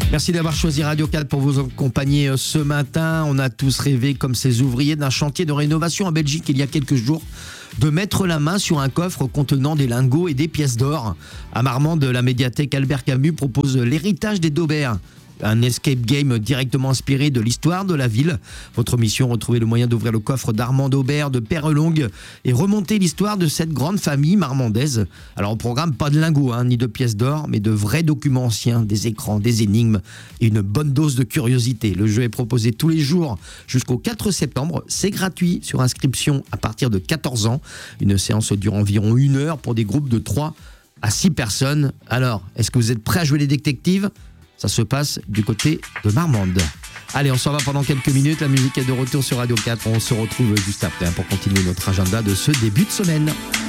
Merci d'avoir choisi Radio 4 pour vous accompagner ce matin. On a tous rêvé, comme ces ouvriers d'un chantier de rénovation en Belgique il y a quelques jours, de mettre la main sur un coffre contenant des lingots et des pièces d'or. À Marmande, la médiathèque Albert Camus propose l'héritage des Daubert, un escape game directement inspiré de l'histoire de la ville. Votre mission, retrouver le moyen d'ouvrir le coffre d'Armand Daubert de Perrelongue et remonter l'histoire de cette grande famille marmandaise. Alors au programme, pas de lingots, ni de pièces d'or, mais de vrais documents anciens, des écrans, des énigmes et une bonne dose de curiosité. Le jeu est proposé tous les jours jusqu'au 4 septembre. C'est gratuit sur inscription à partir de 14 ans. Une séance dure environ 1 heure pour des groupes de 3 à 6 personnes. Alors, est-ce que vous êtes prêts à jouer les détectives ? Ça se passe du côté de Marmande. Allez, on s'en va pendant quelques minutes. La musique est de retour sur Radio 4. On se retrouve juste après pour continuer notre agenda de ce début de semaine.